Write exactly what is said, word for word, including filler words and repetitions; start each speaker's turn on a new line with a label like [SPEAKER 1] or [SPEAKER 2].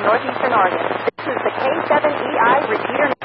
[SPEAKER 1] northeastern Oregon. This is the K seven E I repeater